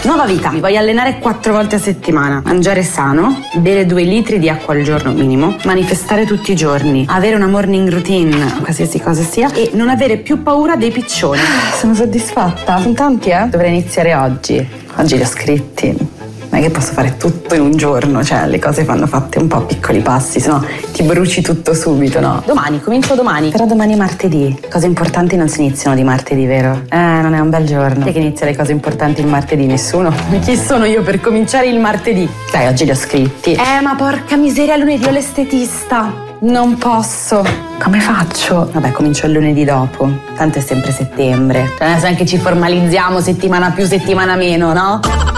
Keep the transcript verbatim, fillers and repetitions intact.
Nuova vita, mi voglio allenare quattro volte a settimana, mangiare sano, bere due litri di acqua al giorno minimo, manifestare tutti i giorni, avere una morning routine, qualsiasi cosa sia, e non avere più paura dei piccioni. Sono soddisfatta. Sono tanti, eh? Dovrei iniziare oggi. Oggi li ho scritti. Non è che posso fare tutto in un giorno, cioè le cose vanno fatte un po' a piccoli passi, sennò ti bruci tutto subito, no? Domani, comincio domani. Però domani è martedì. Cose importanti non si iniziano di martedì, vero? Eh, non è un bel giorno. Chi è che inizia le cose importanti il martedì? Nessuno. Chi sono io per cominciare il martedì? Dai, oggi li ho scritti. Eh, ma porca miseria, lunedì ho l'estetista. Non posso. Come faccio? Vabbè, comincio il lunedì dopo. Tanto è sempre settembre. Cioè, adesso anche ci formalizziamo settimana più, settimana meno, no?